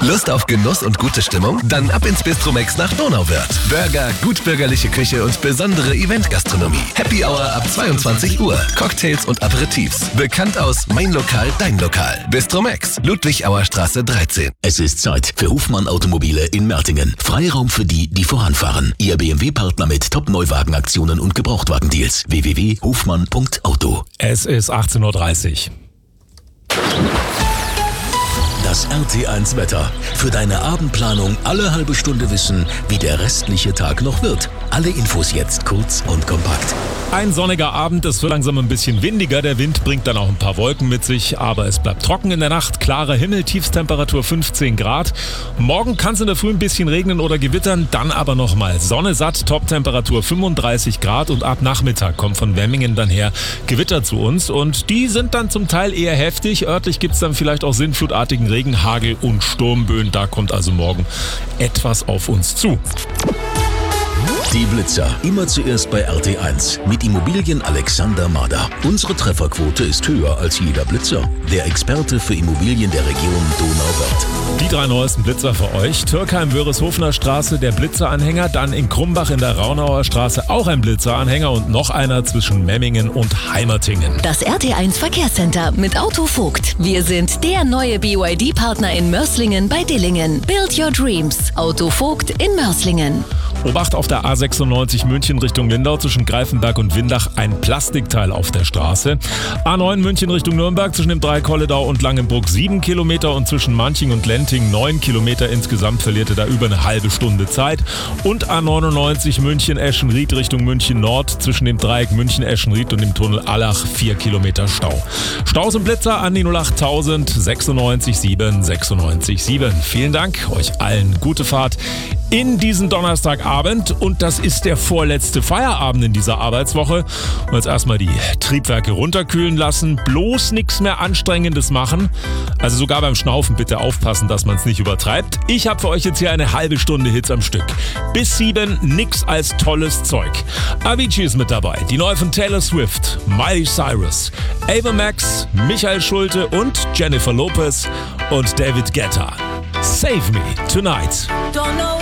Lust auf Genuss und gute Stimmung? Dann ab ins Bistromex nach Donauwörth. Burger, gutbürgerliche Küche und besondere Eventgastronomie. Happy Hour ab 22 Uhr. Cocktails und Aperitifs. Bekannt aus Mein Lokal, Dein Lokal. Bistromex, Ludwigauer Straße 13. Es ist Zeit für Hofmann Automobile in Mertingen. Freiraum für die, die voranfahren. Ihr BMW-Partner mit Top-Neuwagenaktionen und Gebrauchtwagendeals. www.hofmann.auto. Es ist 18:30 Uhr. Das RT1 Wetter. Für deine Abendplanung alle halbe Stunde wissen, wie der restliche Tag noch wird. Alle Infos jetzt kurz und kompakt. Ein sonniger Abend, es wird langsam ein bisschen windiger. Der Wind bringt dann auch ein paar Wolken mit sich, aber es bleibt trocken in der Nacht. Klarer Himmel, Tiefstemperatur 15 Grad. Morgen kann es in der Früh ein bisschen regnen oder gewittern, dann aber nochmal Sonne satt, Toptemperatur 35 Grad und ab Nachmittag kommt von Memmingen dann her Gewitter zu uns und die sind dann zum Teil eher heftig. Örtlich gibt es dann vielleicht auch sinnflutartigen Regen, Hagel und Sturmböen. Da kommt also morgen etwas auf uns zu. Die Blitzer. Immer zuerst bei RT1. Mit Immobilien Alexander Mader. Unsere Trefferquote ist höher als jeder Blitzer. Der Experte für Immobilien der Region Donauwörth. Die 3 neuesten Blitzer für euch. Türkheim-Wörishofener Straße, der Blitzeranhänger. Dann in Krumbach in der Raunauer Straße auch ein Blitzeranhänger. Und noch einer zwischen Memmingen und Heimertingen. Das RT1 Verkehrscenter mit Autovogt. Wir sind der neue BYD-Partner in Mörslingen bei Dillingen. Build your dreams. Autovogt in Mörslingen. Obacht auf der A96 München Richtung Lindau zwischen Greifenberg und Windach ein Plastikteil auf der Straße. A9 München Richtung Nürnberg zwischen dem Dreieck Holledau und Langenbruck 7 Kilometer und zwischen Manching und Lenting 9 Kilometer. Insgesamt verliert ihr da über eine halbe Stunde Zeit. Und A99 München Eschenried Richtung München Nord zwischen dem Dreieck München Eschenried und dem Tunnel Allach 4 Kilometer Stau. Staus und Blitzer an die 08000 96 7 96 7. Vielen Dank, euch allen gute Fahrt in diesen Donnerstagabend und das ist der vorletzte Feierabend in dieser Arbeitswoche. Und jetzt erstmal die Triebwerke runterkühlen lassen, bloß nichts mehr Anstrengendes machen. Also sogar beim Schnaufen bitte aufpassen, dass man es nicht übertreibt. Ich habe für euch jetzt hier eine halbe Stunde Hits am Stück. Bis 7, nix als tolles Zeug. Avicii ist mit dabei, die neue von Taylor Swift, Miley Cyrus, Ava Max, Michael Schulte und Jennifer Lopez und David Guetta. Save Me Tonight. Don't know